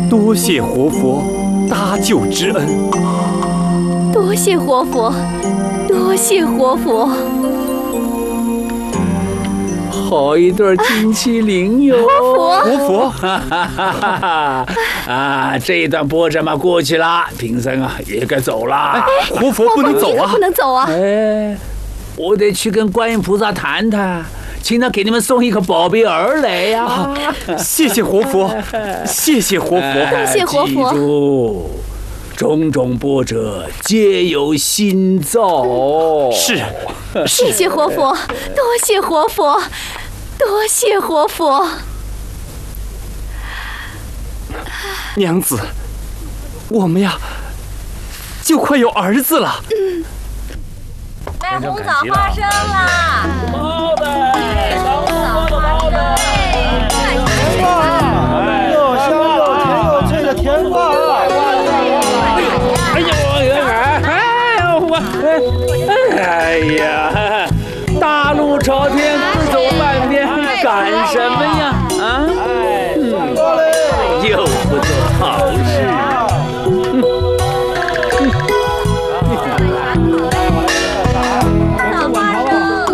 多谢活佛搭救之恩。 多谢活佛，多谢活佛。 好一对金麒麟哟！ 活佛， 啊，这一段波折嘛过去了，贫僧啊也该走了。 活佛不能走啊！ 不能走啊！ 哎，我得去跟观音菩萨谈谈，请他给你们送一个宝贝儿来呀！ 谢谢活佛，谢谢活佛， 多谢活佛。 记住，种种波折皆有心造。 是， 谢谢活佛，多谢活佛，多谢活佛。 娘子，我们呀，就快有儿子了。 卖红枣花生啦！